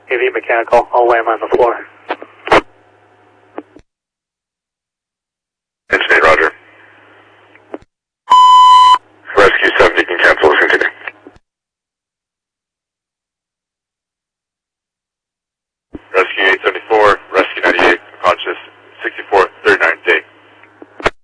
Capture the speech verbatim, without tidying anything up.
A V mechanical, I'll land on the floor.